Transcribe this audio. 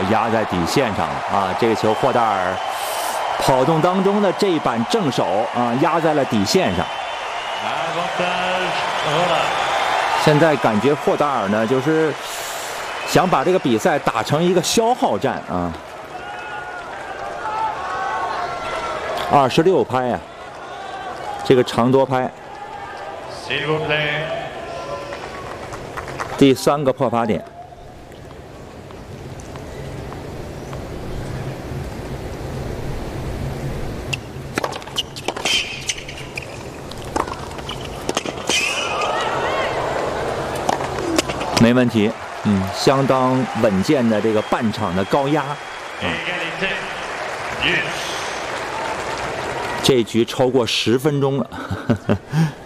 压在底线上了啊！这个球霍达尔跑动当中的这一板正手啊，压在了底线上。现在感觉霍达尔呢，就是想把这个比赛打成一个消耗战啊。26拍啊，这个长多拍。第3个破发点。没问题，相当稳健的这个半场的高压。这局超过10分钟了。